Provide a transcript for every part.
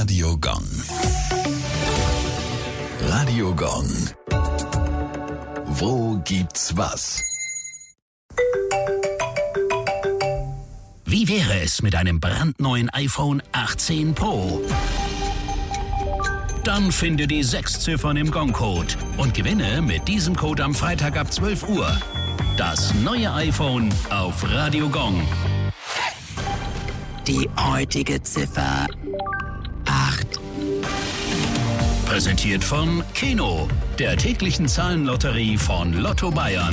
Radio Gong. Radio Gong. Wo gibt's was? Wie wäre es mit einem brandneuen iPhone 18 Pro? Dann finde die 6 Ziffern im Gong-Code und gewinne mit diesem Code am Freitag ab 12 Uhr das neue iPhone auf Radio Gong. Die heutige Ziffer 8. Präsentiert von Keno, der täglichen Zahlenlotterie von Lotto Bayern.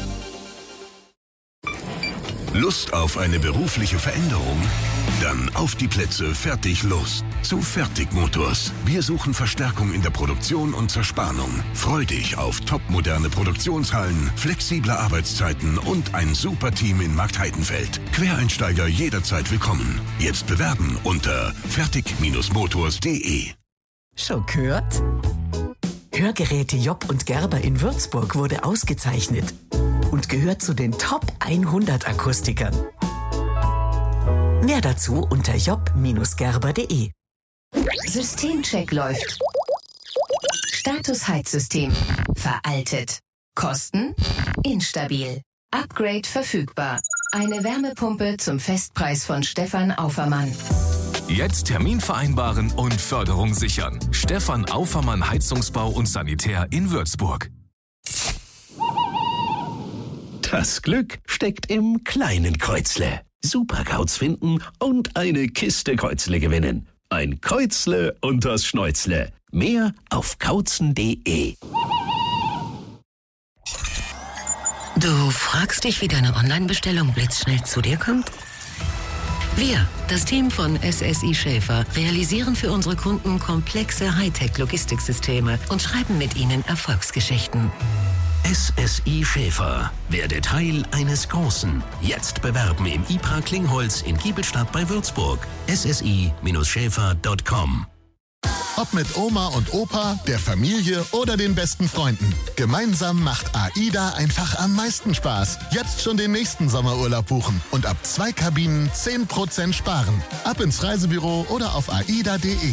Lust auf eine berufliche Veränderung? Dann auf die Plätze, fertig, los. Zu Fertigmotors. Wir suchen Verstärkung in der Produktion und Zerspannung. Freu dich auf topmoderne Produktionshallen, flexible Arbeitszeiten und ein super Team in Marktheidenfeld. Quereinsteiger jederzeit willkommen. Jetzt bewerben unter fertig-motors.de. Schon gehört? Hörgeräte Job und Gerber in Würzburg wurde ausgezeichnet und gehört zu den Top 100 Akustikern. Mehr dazu unter job-gerber.de. Systemcheck läuft. Status Heizsystem. Veraltet. Kosten? Instabil. Upgrade verfügbar. Eine Wärmepumpe zum Festpreis von Stefan Aufermann. Jetzt Termin vereinbaren und Förderung sichern. Stefan Aufermann Heizungsbau und Sanitär in Würzburg. Das Glück steckt im kleinen Kreuzle. Superkauz finden und eine Kiste Kreuzle gewinnen. Ein Kreuzle unters Schnäuzle. Mehr auf kauzen.de. Du fragst dich, wie deine Online-Bestellung blitzschnell zu dir kommt? Wir, das Team von SSI Schäfer, realisieren für unsere Kunden komplexe Hightech-Logistiksysteme und schreiben mit ihnen Erfolgsgeschichten. SSI Schäfer. Werde Teil eines Großen. Jetzt bewerben im IPRA Klingholz in Giebelstadt bei Würzburg. ssi-schäfer.com. Ob mit Oma und Opa, der Familie oder den besten Freunden. Gemeinsam macht AIDA einfach am meisten Spaß. Jetzt schon den nächsten Sommerurlaub buchen und ab 2 Kabinen 10% sparen. Ab ins Reisebüro oder auf aida.de.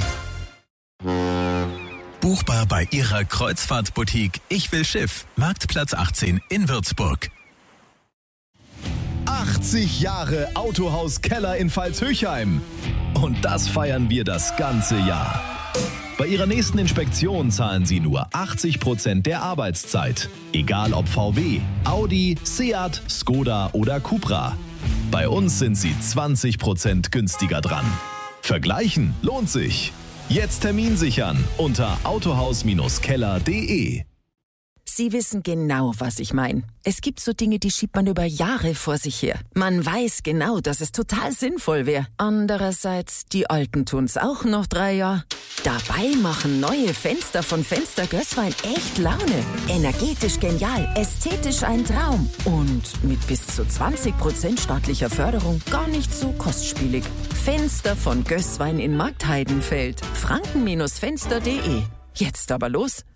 Buchbar bei Ihrer Kreuzfahrtboutique Ich will Schiff, Marktplatz 18 in Würzburg. 80 Jahre Autohaus Keller in Pfalz-Höchheim. Und das feiern wir das ganze Jahr. Bei Ihrer nächsten Inspektion zahlen Sie nur 80% der Arbeitszeit. Egal ob VW, Audi, Seat, Skoda oder Cupra. Bei uns sind Sie 20% günstiger dran. Vergleichen lohnt sich. Jetzt Termin sichern unter autohaus-keller.de. Sie wissen genau, was ich meine. Es gibt so Dinge, die schiebt man über Jahre vor sich her. Man weiß genau, dass es total sinnvoll wäre. Andererseits, die Alten tun's auch noch 3 Jahre. Dabei machen neue Fenster von Fenster Gößwein echt Laune. Energetisch genial, ästhetisch ein Traum. Und mit bis zu 20% staatlicher Förderung gar nicht so kostspielig. Fenster von Gößwein in Marktheidenfeld. franken-fenster.de. Jetzt aber los.